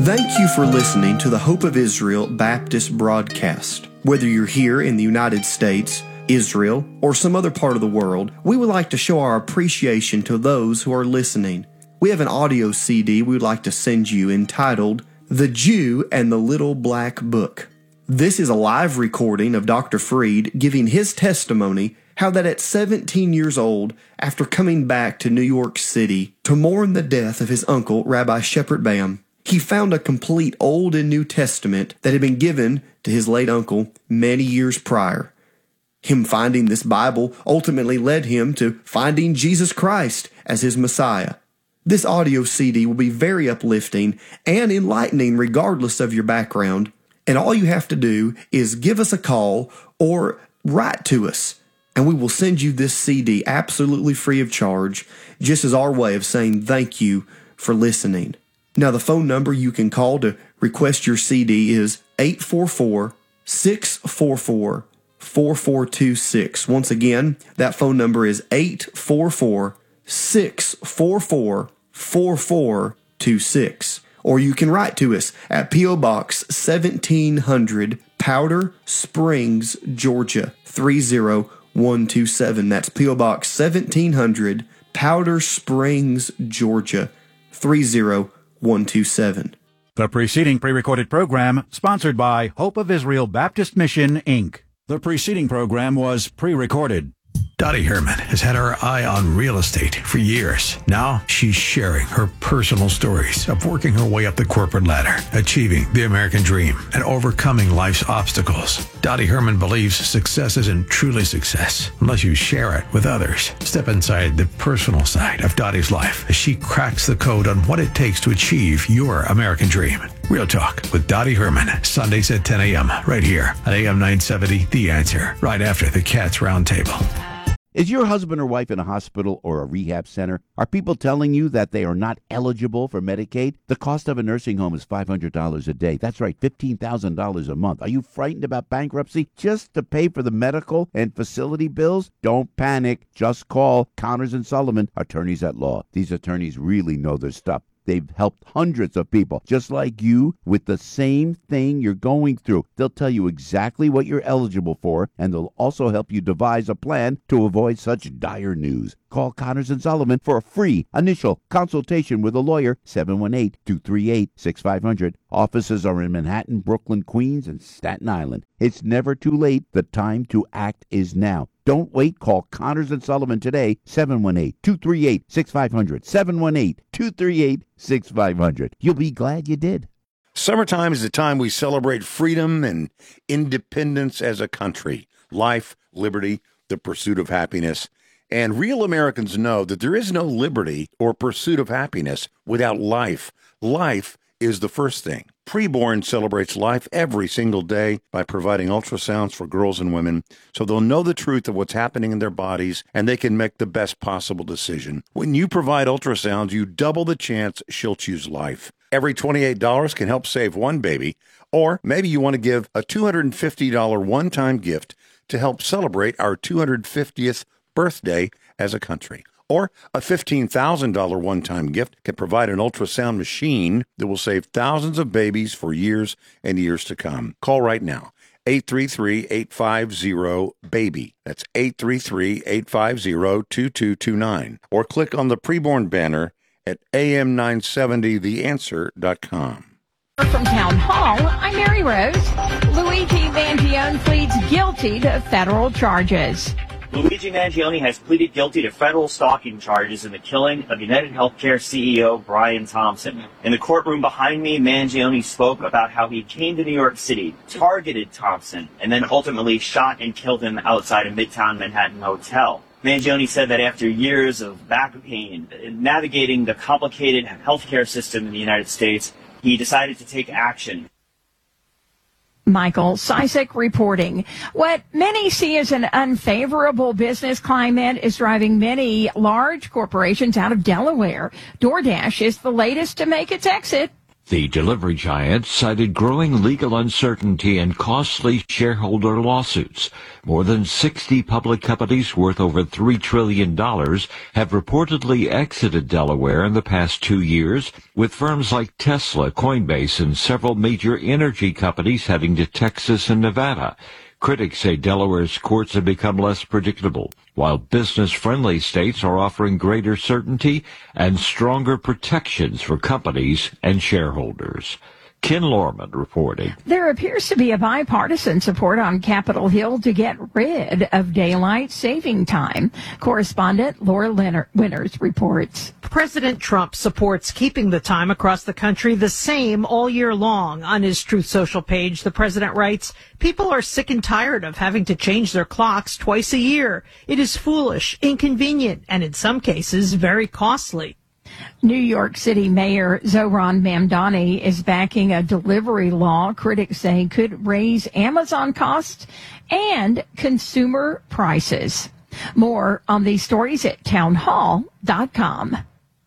Thank you for listening to the Hope of Israel Baptist broadcast. Whether you're here in the United States, Israel, or some other part of the world, we would like to show our appreciation to those who are listening. We have an audio CD we would like to send you entitled, The Jew and the Little Black Book. This is a live recording of Dr. Freed giving his testimony how that at 17 years old, after coming back to New York City to mourn the death of his uncle, Rabbi Shepard Bam, he found a complete Old and New Testament that had been given to his late uncle many years prior. Him finding this Bible ultimately led him to finding Jesus Christ as his Messiah. This audio CD will be very uplifting and enlightening regardless of your background, and all you have to do is give us a call or write to us, and we will send you this CD absolutely free of charge, just as our way of saying thank you for listening. Now, the phone number you can call to request your CD is 844-644-4426. Once again, that phone number is 844-644-4426. Or you can write to us at P.O. Box 1700, Powder Springs, Georgia, 30127. That's P.O. Box 1700, Powder Springs, Georgia, 30127. The preceding pre-recorded program sponsored by Hope of Israel Baptist Mission, Inc. The preceding program was pre-recorded. Dottie Herman has had her eye on real estate for years. Now she's sharing her personal stories of working her way up the corporate ladder, achieving the American dream, and overcoming life's obstacles. Dottie Herman believes success isn't truly success unless you share it with others. Step inside the personal side of Dottie's life as she cracks the code on what it takes to achieve your American dream. Real Talk with Dottie Herman, Sundays at 10 a.m. right here on AM 970, The Answer, right after the Cats Roundtable. Is your husband or wife in a hospital or a rehab center? Are people telling you that they are not eligible for Medicaid? The cost of a nursing home is $500 a day. That's right, $15,000 a month. Are you frightened about bankruptcy just to pay for the medical and facility bills? Don't panic. Just call Connors & Sullivan, attorneys at law. These attorneys really know their stuff. They've helped hundreds of people, just like you, with the same thing you're going through. They'll tell you exactly what you're eligible for, and they'll also help you devise a plan to avoid such dire news. Call Connors & Sullivan for a free initial consultation with a lawyer, 718-238-6500. Offices are in Manhattan, Brooklyn, Queens, and Staten Island. It's never too late. The time to act is now. Don't wait. Call Connors & Sullivan today, 718-238-6500, 718-238-6500. You'll be glad you did. Summertime is the time we celebrate freedom and independence as a country. Life, liberty, the pursuit of happiness. And real Americans know that there is no liberty or pursuit of happiness without life. Life is the first thing. Preborn celebrates life every single day by providing ultrasounds for girls and women so they'll know the truth of what's happening in their bodies and they can make the best possible decision. When you provide ultrasounds, you double the chance she'll choose life. Every $28 can help save one baby, or maybe you want to give a $250 one-time gift to help celebrate our 250th birthday as a country. Or a $15,000 one-time gift can provide an ultrasound machine that will save thousands of babies for years and years to come. Call right now, 833-850-BABY. That's 833-850-2229. Or click on the preborn banner at am970theanswer.com. From Town Hall, I'm Mary Rose. Luigi Mangione pleads guilty to federal charges. Luigi Mangione has pleaded guilty to federal stalking charges in the killing of United Healthcare CEO Brian Thompson. In the courtroom behind me, Mangione spoke about how he came to New York City, targeted Thompson, and then ultimately shot and killed him outside a Midtown Manhattan hotel. Mangione said that after years of back pain, navigating the complicated healthcare system in the United States, he decided to take action. Michael Sisek reporting. What many see as an unfavorable business climate is driving many large corporations out of Delaware. DoorDash is the latest to make its exit. The delivery giant cited growing legal uncertainty and costly shareholder lawsuits. More than 60 public companies worth over $3 trillion have reportedly exited Delaware in the past 2 years, with firms like Tesla, Coinbase, and several major energy companies heading to Texas and Nevada. Critics say Delaware's courts have become less predictable, while business-friendly states are offering greater certainty and stronger protections for companies and shareholders. Ken Lorman reporting. There appears to be a bipartisan support on Capitol Hill to get rid of daylight saving time. Correspondent Laura Winters reports. President Trump supports keeping the time across the country the same all year long. On his Truth Social page, the president writes, "People are sick and tired of having to change their clocks twice a year. It is foolish, inconvenient, and in some cases very costly." New York City Mayor Zohran Mamdani is backing a delivery law critics say could raise Amazon costs and consumer prices. More on these stories at townhall.com.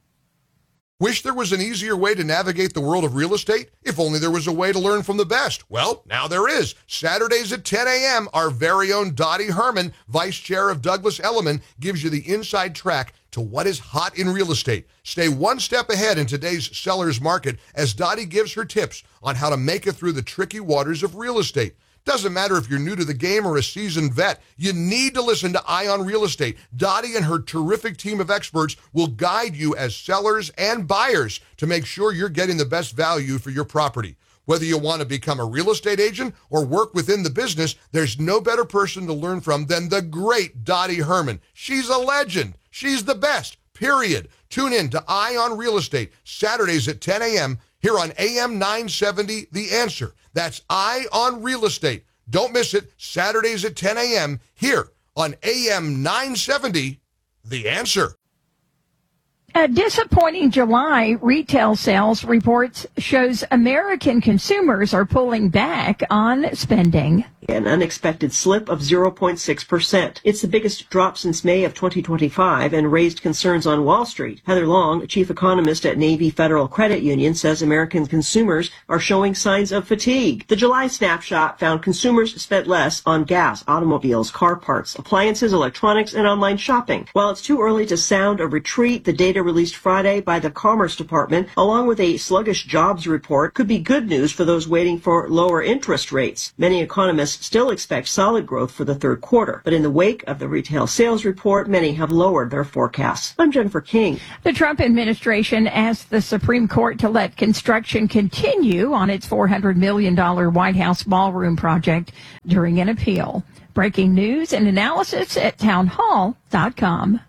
Wish there was an easier way to navigate the world of real estate? If only there was a way to learn from the best. Well, now there is. Saturdays at 10 a.m., our very own Dottie Herman, Vice Chair of Douglas Elliman, gives you the inside track to what is hot in real estate. Stay one step ahead in today's seller's market as Dottie gives her tips on how to make it through the tricky waters of real estate. Doesn't matter if you're new to the game or a seasoned vet, you need to listen to Eye on Real Estate. Dottie and her terrific team of experts will guide you as sellers and buyers to make sure you're getting the best value for your property. Whether you want to become a real estate agent or work within the business, there's no better person to learn from than the great Dottie Herman. She's a legend. She's the best, period. Tune in to Eye on Real Estate, Saturdays at 10 a.m. here on AM 970, The Answer. That's Eye on Real Estate. Don't miss it, Saturdays at 10 a.m. here on AM 970, The Answer. A disappointing July retail sales report shows American consumers are pulling back on spending. An unexpected slip of 0.6%. It's the biggest drop since May of 2025 and raised concerns on Wall Street. Heather Long, chief economist at Navy Federal Credit Union, says American consumers are showing signs of fatigue. The July snapshot found consumers spent less on gas, automobiles, car parts, appliances, electronics, and online shopping. While it's too early to sound a retreat, the data released Friday by the Commerce Department, along with a sluggish jobs report, could be good news for those waiting for lower interest rates. Many economists still expect solid growth for the third quarter, but in the wake of the retail sales report, many have lowered their forecasts. I'm Jennifer King. The Trump administration asked the Supreme Court to let construction continue on its $400 million White House ballroom project during an appeal. Breaking news and analysis at townhall.com.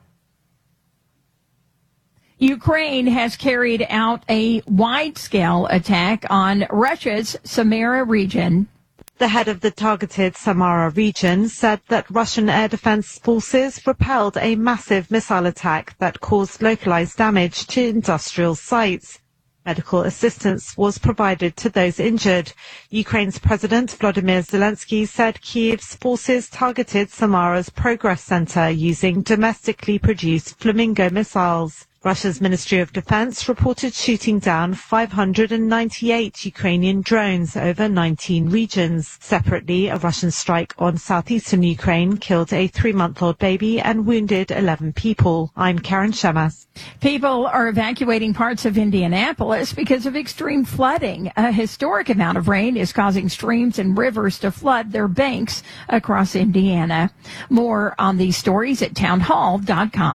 Ukraine has carried out a wide-scale attack on Russia's Samara region. The head of the targeted Samara region said that Russian air defense forces repelled a massive missile attack that caused localized damage to industrial sites. Medical assistance was provided to those injured. Ukraine's President Volodymyr Zelensky said Kyiv's forces targeted Samara's Progress Center using domestically produced Flamingo missiles. Russia's Ministry of Defense reported shooting down 598 Ukrainian drones over 19 regions. Separately, a Russian strike on southeastern Ukraine killed a 3-month-old baby and wounded 11 people. I'm Karen Shemas. People are evacuating parts of Indianapolis because of extreme flooding. A historic amount of rain is causing streams and rivers to flood their banks across Indiana. More on these stories at townhall.com.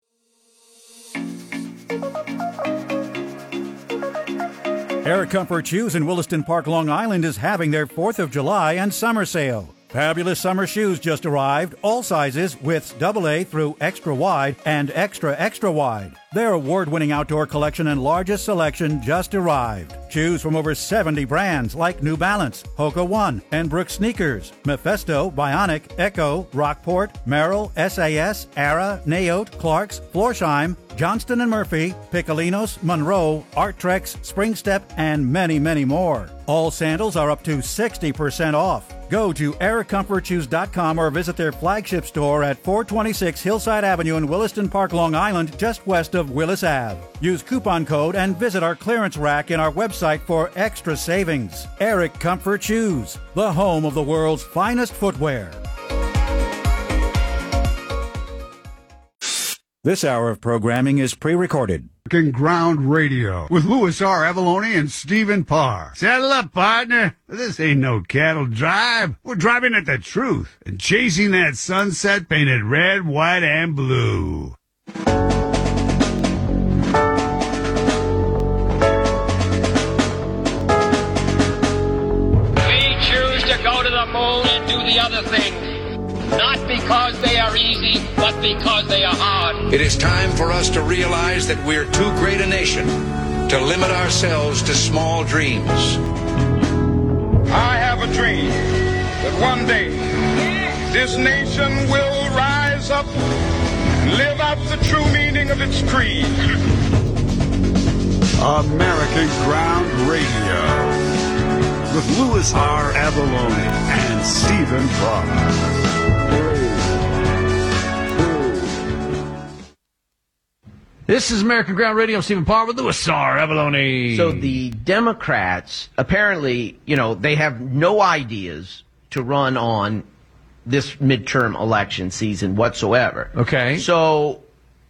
Air Comfort Shoes in Williston Park, Long Island is having their 4th of July and summer sale. Fabulous summer shoes just arrived, all sizes, widths AA through extra wide and extra wide. Their award-winning outdoor collection and largest selection just arrived. Choose from over 70 brands like New Balance, Hoka One, and Brooks Sneakers, Mephisto, Bionic, Echo, Rockport, Merrill, SAS, Ara, Naote, Clarks, Florsheim, Johnston & Murphy, Piccolinos, Monroe, Arttrex, Springstep, and many, many more. All sandals are up to 60% off. Go to ericcomfortshoes.com or visit their flagship store at 426 Hillside Avenue in Williston Park, Long Island, just west of Willis Ave. Use coupon code and visit our clearance rack in our website for extra savings. Eric Comfort Shoes, the home of the world's finest footwear. This hour of programming is pre-recorded. Ground Radio with Louis R. Avalone and Stephen Parr. Saddle up, partner. This ain't no cattle drive. We're driving at the truth and chasing that sunset painted red, white, and blue. We choose to go to the moon and do the other things. Not because they are easy, but because they are hard. It is time for us to realize that we're too great a nation to limit ourselves to small dreams. I have a dream that one day this nation will rise up and live out the true meaning of its creed. American Ground Radio with Louis R. Avalone and Stephen Parr. This is American Ground Radio. I'm Stephen Parr with Louis R. Avalone. So the Democrats, apparently, they have no ideas to run on this midterm election season whatsoever. Okay. So,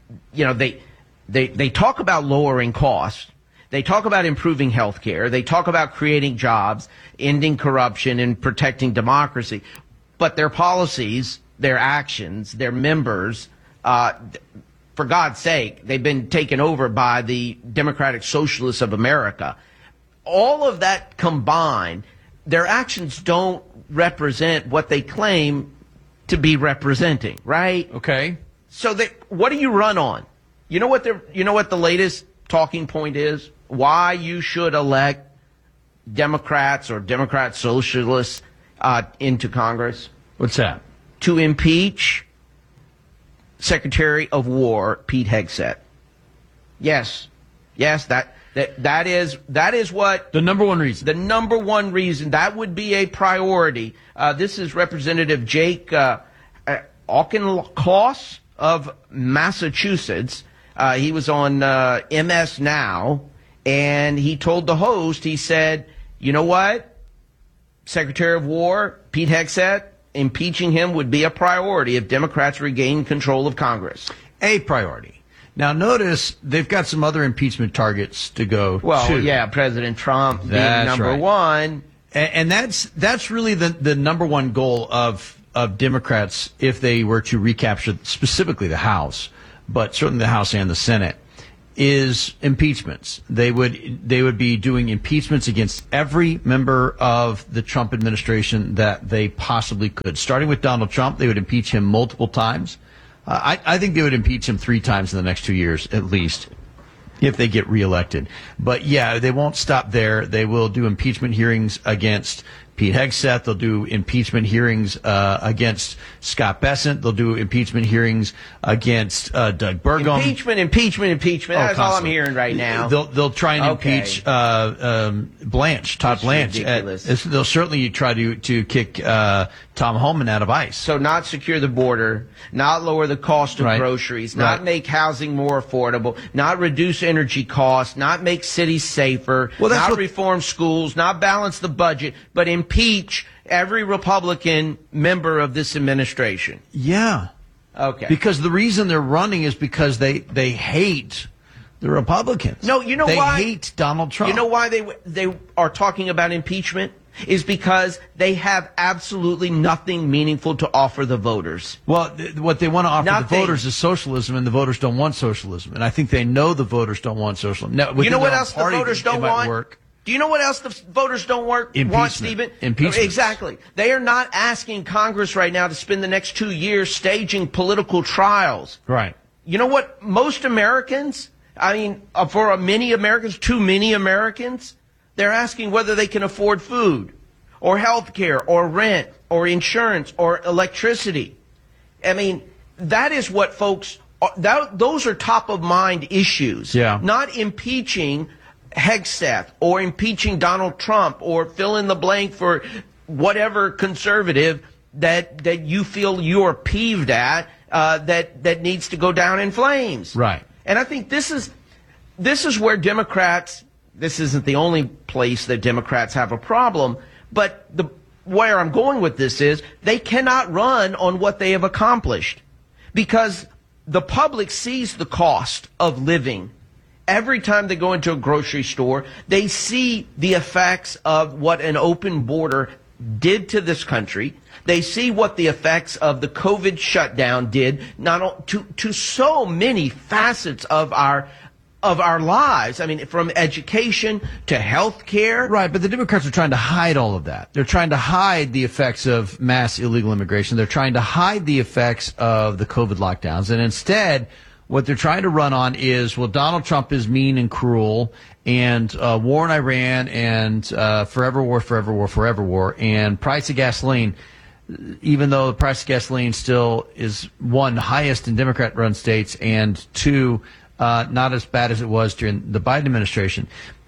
they talk about lowering costs. They talk about improving health care. They talk about creating jobs, ending corruption, and protecting democracy. But their policies, their actions, their members, for God's sake, they've been taken over by the Democratic Socialists of America. All of that combined, their actions don't represent what they claim to be representing, right? Okay. So what do you run on? You know what the latest talking point is? Why you should elect Democrats or Democrat socialists into Congress? What's that? To impeach Secretary of War Pete Hegseth. Yes, that is what the number one reason. The number one reason that would be a priority. This is Representative Jake Auchincloss of Massachusetts. He was on MS Now, and he told the host, he said, "You know what? Secretary of War Pete Hegseth, impeaching him would be a priority if Democrats regain control of Congress." A priority. Now, notice they've got some other impeachment targets to go to. Well, yeah, President Trump being number one. And that's really the number one goal of Democrats if they were to recapture specifically the House, but certainly the House and the Senate, is impeachments. They would be doing impeachments against every member of the Trump administration that they possibly could. Starting with Donald Trump, they would impeach him multiple times. I think they would impeach him 3 times in the next 2 years at least, if they get reelected. But yeah, they won't stop there. They will do impeachment hearings against Pete Hegseth. They'll do impeachment hearings against Scott Bessent. They'll do impeachment hearings against Doug Burgum. Impeachment. That's all I'm hearing right now. They'll try and impeach Blanche, Todd Blanche. They'll certainly try to kick Tom Homan out of ICE. So not secure the border, not lower the cost of groceries, not make housing more affordable, not reduce energy costs, not make cities safer, not reform schools, not balance the budget, but impeach every Republican member of this administration. Yeah. Okay. Because the reason they're running is because they hate the Republicans. No, you know why? They hate Donald Trump. You know why they are talking about impeachment? Is because they have absolutely nothing meaningful to offer the voters. Well, what they want to offer the voters is socialism, and the voters don't want socialism. And I think they know the voters don't want socialism. Now, you know what else the voters don't want? Do you know what else the voters don't want, Stephen? Impeachment. Exactly. They are not asking Congress right now to spend the next 2 years staging political trials. Right. You know what? Most Americans, for many Americans, too many Americans, they're asking whether they can afford food or health care or rent or insurance or electricity. That is what folks, those are top of mind issues. Yeah. Not impeaching Hegseth or impeaching Donald Trump or fill in the blank for whatever conservative that you feel you're peeved at, that needs to go down in flames. Right. And I think this is where Democrats, this isn't the only place that Democrats have a problem, but where I'm going with this is they cannot run on what they have accomplished, because the public sees the cost of living. Every time they go into a grocery store, they see the effects of what an open border did to this country. They see what the effects of the COVID shutdown did to so many facets of our lives. I mean, from education to health care. Right, but the Democrats are trying to hide all of that. They're trying to hide the effects of mass illegal immigration. They're trying to hide the effects of the COVID lockdowns. And instead, what they're trying to run on is, well, Donald Trump is mean and cruel, and war in Iran, and forever war, and price of gasoline. Even though the price of gasoline still is, one, highest in Democrat-run states, and two, not as bad as it was during the Biden administration.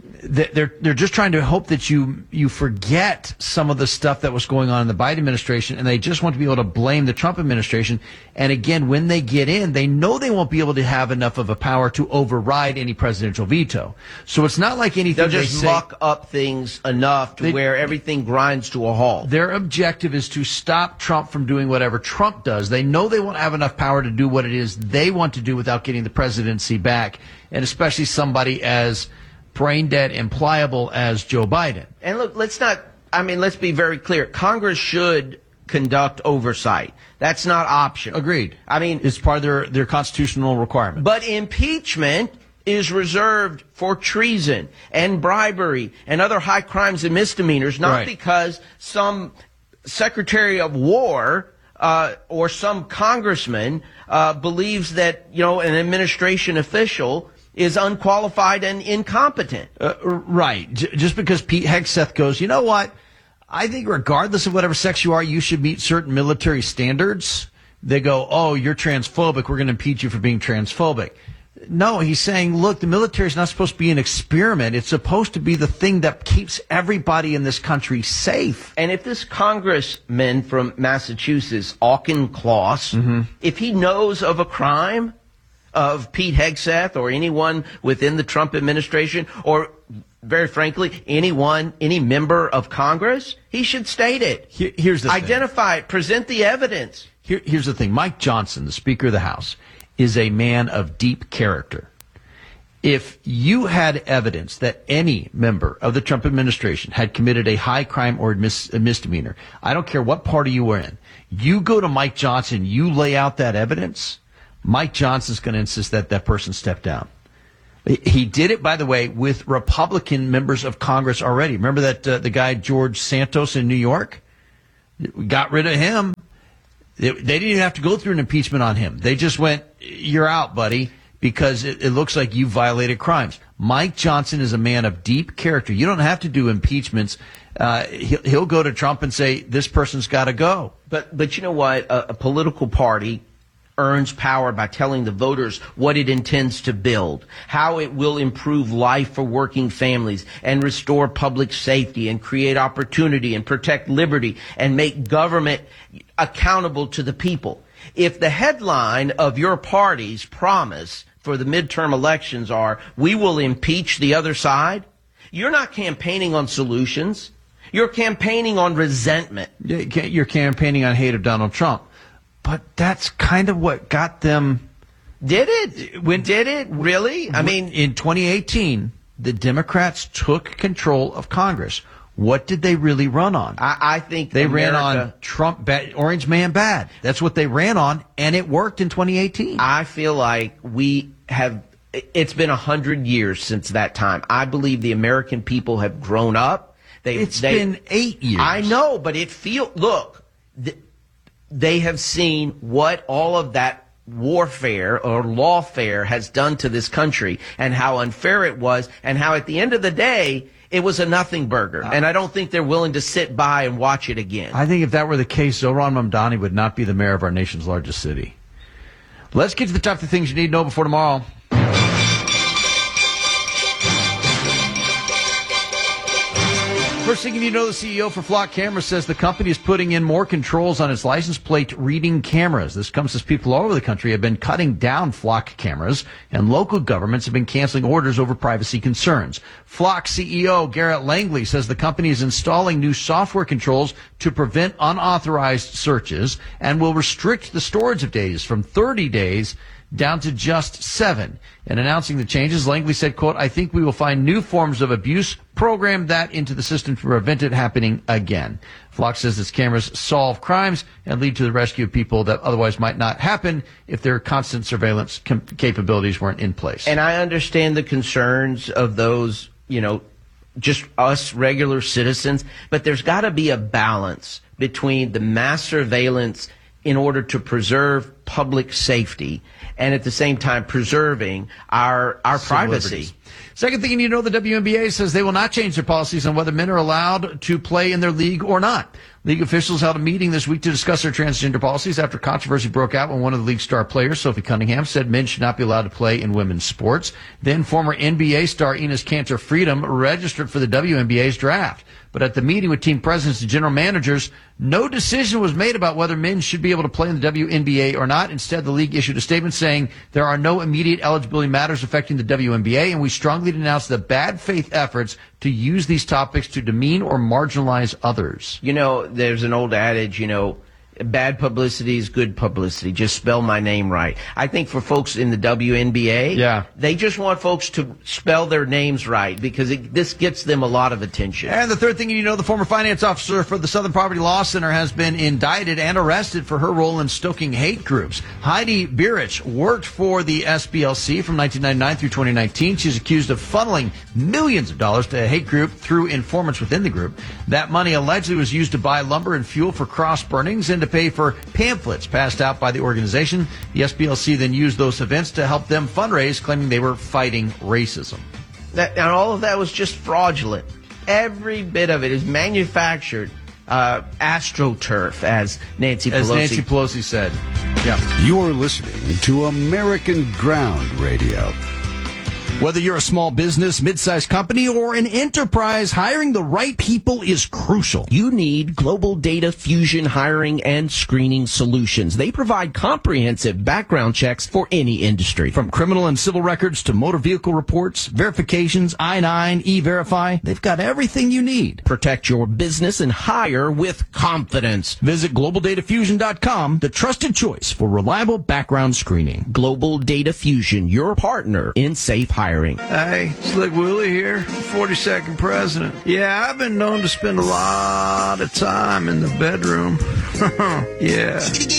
They're just trying to hope that you forget some of the stuff that was going on in the Biden administration, and they just want to be able to blame the Trump administration. And again, when they get in, they know they won't be able to have enough of a power to override any presidential veto. So it's not like anything they'll just muck up things enough to where everything grinds to a halt. Their objective is to stop Trump from doing whatever Trump does. They know they won't have enough power to do what it is they want to do without getting the presidency back, and especially somebody as brain dead and pliable as Joe Biden. And look, let's be very clear. Congress should conduct oversight. That's not optional. Agreed. I mean, it's part of their constitutional requirement. But impeachment is reserved for treason and bribery and other high crimes and misdemeanors, not because some Secretary of War or some congressman believes that, an administration official is unqualified and incompetent. Right. Just because Pete Hegseth goes, you know what? I think regardless of whatever sex you are, you should meet certain military standards. They go, oh, you're transphobic. We're going to impeach you for being transphobic. No, he's saying, look, the military is not supposed to be an experiment. It's supposed to be the thing that keeps everybody in this country safe. And if this congressman from Massachusetts, Auchincloss, if he knows of a crime of Pete Hegseth or anyone within the Trump administration, or very frankly, any member of Congress, he should state it. Here's the thing. Identify it, present the evidence. Here's the thing. Mike Johnson, the Speaker of the House, is a man of deep character. If you had evidence that any member of the Trump administration had committed a high crime or a misdemeanor, I don't care what party you were in, you go to Mike Johnson, you lay out that evidence, Mike Johnson's going to insist that that person step down. He did it, by the way, with Republican members of Congress already. Remember that the guy George Santos in New York? We got rid of him. They didn't even have to go through an impeachment on him. They just went, you're out, buddy, because it looks like you violated crimes. Mike Johnson is a man of deep character. You don't have to do impeachments. He'll go to Trump and say, this person's got to go. But you know what? A political party earns power by telling the voters what it intends to build, how it will improve life for working families and restore public safety and create opportunity and protect liberty and make government accountable to the people. If the headline of your party's promise for the midterm elections are, we will impeach the other side, you're not campaigning on solutions. You're campaigning on resentment. You're campaigning on hate of Donald Trump. But that's kind of what got them. Did it? Did it? Really? I mean, in 2018, the Democrats took control of Congress. What did they really run on? I think they ran on Trump, Orange Man bad. That's what they ran on, and it worked in 2018. I feel like it's been 100 years since that time. I believe the American people have grown up. It's been 8 years. I know, but they have seen what all of that warfare or lawfare has done to this country and how unfair it was and how at the end of the day, it was a nothing burger. And I don't think they're willing to sit by and watch it again. I think if that were the case, Zohran Mamdani would not be the mayor of our nation's largest city. Let's get to the top 3 things you need to know before tomorrow. First thing you need to know, the CEO for Flock Cameras says the company is putting in more controls on its license plate reading cameras. This comes as people all over the country have been cutting down Flock cameras, and local governments have been canceling orders over privacy concerns. Flock CEO Garrett Langley says the company is installing new software controls to prevent unauthorized searches and will restrict the storage of days from 30 days down to just 7. In announcing the changes, Langley said, quote, "I think we will find new forms of abuse, program that into the system to prevent it happening again." Flock says its cameras solve crimes and lead to the rescue of people that otherwise might not happen if their constant surveillance capabilities weren't in place. And I understand the concerns of those, just us regular citizens, but there's got to be a balance between the mass surveillance in order to preserve public safety and at the same time preserving our privacy. Liberties. Second thing you need to know, the WNBA says they will not change their policies on whether men are allowed to play in their league or not. League officials held a meeting this week to discuss their transgender policies after controversy broke out when one of the league's star players, Sophie Cunningham, said men should not be allowed to play in women's sports. Then former NBA star Enes Kanter Freedom registered for the WNBA's draft. But at the meeting with team presidents and general managers, no decision was made about whether men should be able to play in the WNBA or not. Instead, the league issued a statement saying there are no immediate eligibility matters affecting the WNBA, and we strongly denounce the bad faith efforts to use these topics to demean or marginalize others. There's an old adage, bad publicity is good publicity. Just spell my name right. I think for folks in the WNBA, they just want folks to spell their names right because this gets them a lot of attention. And the third thing you know, the former finance officer for the Southern Poverty Law Center has been indicted and arrested for her role in stoking hate groups. Heidi Birich worked for the SPLC from 1999 through 2019. She's accused of funneling millions of dollars to a hate group through informants within the group. That money allegedly was used to buy lumber and fuel for cross burnings and to pay for pamphlets passed out by the organization. The SPLC then used those events to help them fundraise, claiming they were fighting racism. And all of that was just fraudulent. Every bit of it is manufactured. AstroTurf, as Nancy Pelosi said. Yeah. You're listening to American Ground Radio. Whether you're a small business, mid-sized company, or an enterprise, hiring the right people is crucial. You need Global Data Fusion Hiring and Screening Solutions. They provide comprehensive background checks for any industry. From criminal and civil records to motor vehicle reports, verifications, I-9, E-Verify, they've got everything you need. Protect your business and hire with confidence. Visit GlobalDataFusion.com, the trusted choice for reliable background screening. Global Data Fusion, your partner in safe hiring. Hey, Slick Willie here, 42nd president. Yeah, I've been known to spend a lot of time in the bedroom. Yeah.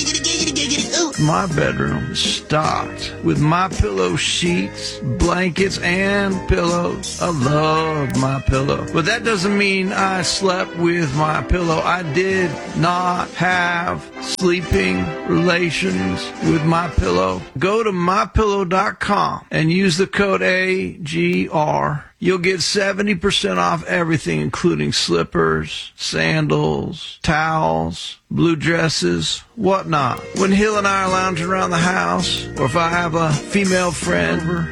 My bedroom is stocked with MyPillow sheets, blankets, and pillows. I love MyPillow. But that doesn't mean I slept with MyPillow. I did not have sleeping relations with MyPillow. Go to MyPillow.com and use the code AGR. You'll get 70% off everything, including slippers, sandals, towels, blue dresses, whatnot. When Hill and I are lounging around the house, or if I have a female friend,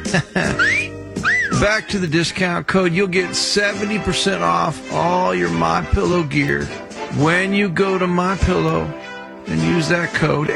back to the discount code, you'll get 70% off all your MyPillow gear when you go to MyPillow and use that code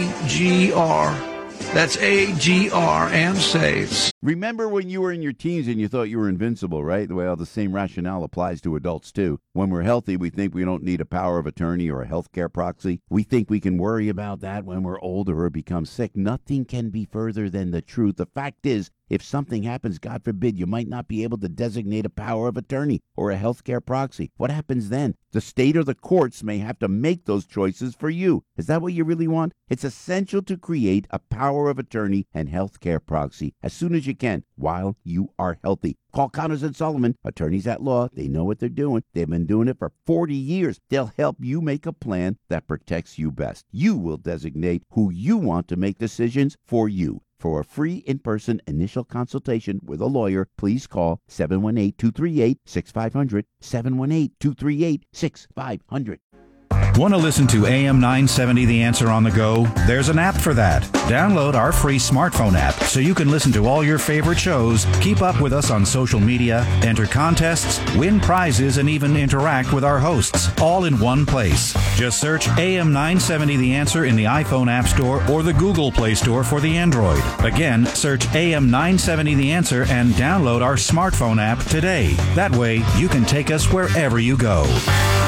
AGR. That's AGR and save. Remember when you were in your teens and you thought you were invincible, right? Well, the same rationale applies to adults, too. When we're healthy, we think we don't need a power of attorney or a healthcare proxy. We think we can worry about that when we're older or become sick. Nothing can be further than the truth. The fact is, if something happens, God forbid, you might not be able to designate a power of attorney or a healthcare proxy. What happens then? The state or the courts may have to make those choices for you. Is that what you really want? It's essential to create a power of attorney and healthcare proxy as soon as you can while you are healthy. Call Connors and Sullivan, attorneys at law. They know what they're doing. They've been doing it for 40 years. They'll help you make a plan that protects you best. You will designate who you want to make decisions for you. For a free in-person initial consultation with a lawyer, please call 718-238-6500, 718-238-6500. Want to listen to AM 970 The Answer on the go? There's an app for that. Download our free smartphone app so you can listen to all your favorite shows, keep up with us on social media, enter contests, win prizes, and even interact with our hosts, all in one place. Just search AM 970 The Answer in the iPhone App Store or the Google Play Store for the Android. Again, search AM 970 The Answer and download our smartphone app today. That way, you can take us wherever you go.